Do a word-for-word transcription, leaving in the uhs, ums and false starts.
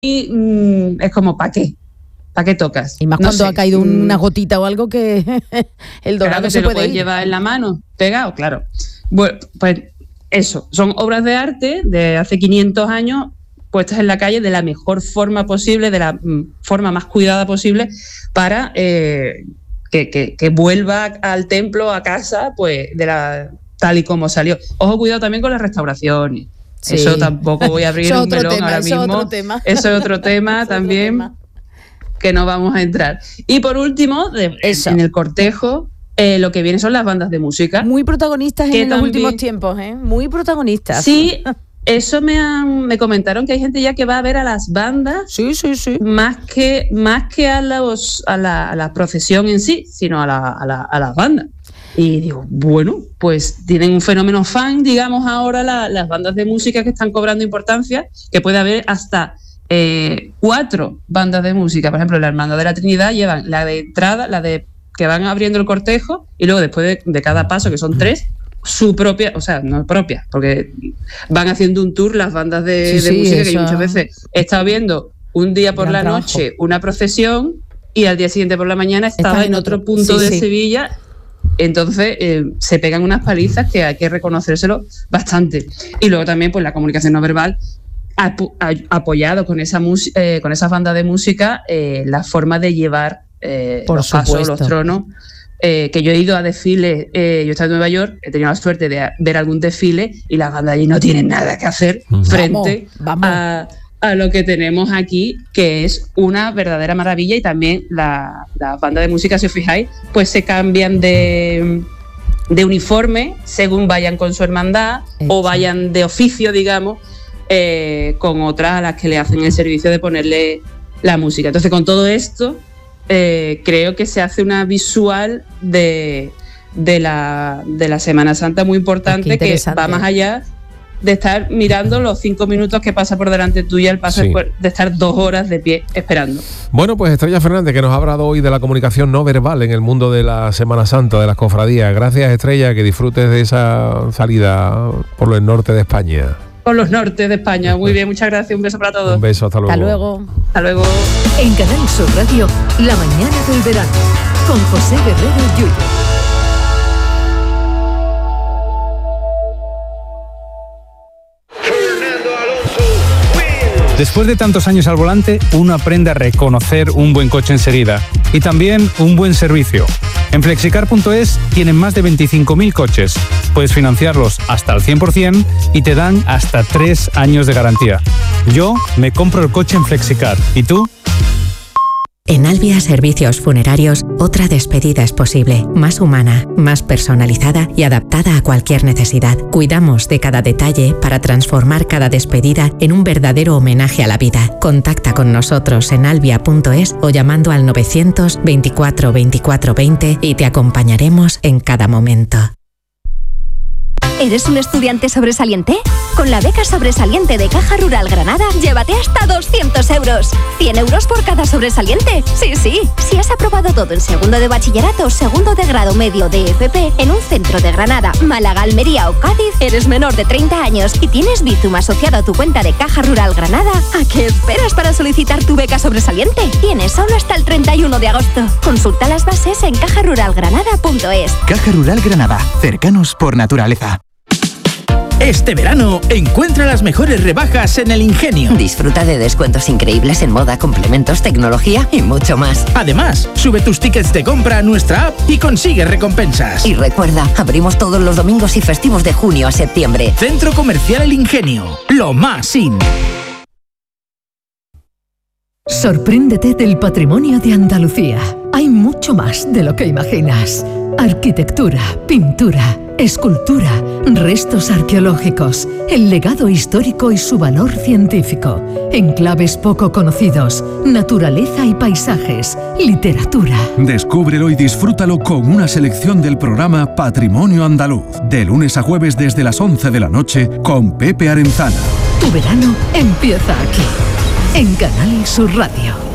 mmm, es como, ¿para qué? ¿Para qué tocas? Y más no cuando sé. ha caído una gotita o algo que el dorado claro, que se te puede lo puedes ir. llevar en la mano, pegado, claro. Bueno, pues eso, son obras de arte de hace quinientos años puestas en la calle de la mejor forma posible, de la mm, forma más cuidada posible para eh, que, que, que vuelva al templo, a casa, pues de la tal y como salió. Ojo, cuidado también con las restauraciones. Sí. Eso tampoco voy a abrir un melón tema, ahora eso mismo. Otro tema. Eso es otro tema es también, otro tema. Que no vamos a entrar. Y por último, de, en el cortejo, eh, lo que viene son las bandas de música. Muy protagonistas en también, los últimos tiempos, ¿eh? Muy protagonistas. Sí, eso me han, me comentaron que hay gente ya que va a ver a las bandas. Sí, sí, sí. Más que, más que a, los, a, la, a la procesión en sí, sino a, la, a, la, a las bandas. Y digo, bueno, pues tienen un fenómeno fan, digamos ahora la, las bandas de música que están cobrando importancia, que puede haber hasta eh, cuatro bandas de música. Por ejemplo, la Hermandad de la Trinidad llevan la de entrada, la de que van abriendo el cortejo, y luego después de, de cada paso, que son tres, su propia, o sea, no propia, porque van haciendo un tour las bandas de, sí, de sí, música, eso. que yo muchas veces he estado viendo un día por Gran la trabajo. noche una procesión y al día siguiente por la mañana estaba Está en en otro, otro. punto Sí, de sí. Sevilla. Entonces eh, se pegan unas palizas que hay que reconocérselo bastante. Y luego también pues la comunicación no verbal ha apoyado con esa mus- eh, con esas bandas de música eh, la forma de llevar eh, Por los pasos, supuesto. los tronos. Eh, que yo he ido a desfiles, eh, yo he estado en Nueva York, he tenido la suerte de a- ver algún desfile y las bandas allí no tienen nada que hacer Vamos, frente vamos. A, a lo que tenemos aquí, que es una verdadera maravilla. Y también la- las bandas de música, si os fijáis, pues se cambian de, de uniforme según vayan con su hermandad Hecho. o vayan de oficio, digamos, eh, con otras a las que le hacen el servicio de ponerle la música. Entonces, con todo esto, eh, creo que se hace una visual de, de, la, de la Semana Santa muy importante, Qué que interesante. va más allá de estar mirando los cinco minutos que pasa por delante tuya, el paso Sí. después de estar dos horas de pie esperando. Bueno, pues Estrella Fernández, que nos ha hablado hoy de la comunicación no verbal en el mundo de la Semana Santa, de las cofradías. Gracias, Estrella, que disfrutes de esa salida por el norte de España. Por los nortes de España. Muy bien, muchas gracias. Un beso para todos. Un beso, hasta luego. Hasta luego. Hasta luego. En Canal Sur Radio, La mañana del verano, con José Guerrero Yuyo. Después de tantos años al volante, uno aprende a reconocer un buen coche enseguida y también un buen servicio. En flexicar punto es tienen más de veinticinco mil coches. Puedes financiarlos hasta al cien por ciento y te dan hasta tres años de garantía. Yo me compro el coche en Flexicar. ¿Y tú? En Albia Servicios Funerarios, otra despedida es posible, más humana, más personalizada y adaptada a cualquier necesidad. Cuidamos de cada detalle para transformar cada despedida en un verdadero homenaje a la vida. Contacta con nosotros en albia punto es o llamando al novecientos veinticuatro veinticuatro veinte y te acompañaremos en cada momento. ¿Eres un estudiante sobresaliente? Con la beca sobresaliente de Caja Rural Granada, llévate hasta doscientos euros. cien euros por cada sobresaliente. Sí, sí. Si has aprobado todo en segundo de bachillerato, segundo de grado medio de F P en un centro de Granada, Málaga, Almería o Cádiz, eres menor de treinta años y tienes Bizum asociado a tu cuenta de Caja Rural Granada, ¿a qué esperas para solicitar tu beca sobresaliente? Tienes solo hasta el treinta y uno de agosto. Consulta las bases en caja rural granada punto es. Caja Rural Granada. Cercanos por naturaleza. Este verano, encuentra las mejores rebajas en El Ingenio. Disfruta de descuentos increíbles en moda, complementos, tecnología y mucho más. Además, sube tus tickets de compra a nuestra app y consigue recompensas. Y recuerda, abrimos todos los domingos y festivos de junio a septiembre. Centro Comercial El Ingenio, lo más in. Sorpréndete del patrimonio de Andalucía. Hay mucho más de lo que imaginas. Arquitectura, pintura, escultura, restos arqueológicos, el legado histórico y su valor científico, enclaves poco conocidos, naturaleza y paisajes, literatura. Descúbrelo y disfrútalo con una selección del programa Patrimonio Andaluz, de lunes a jueves desde las once de la noche con Pepe Arenzana. Tu verano empieza aquí, en Canal Sur Radio.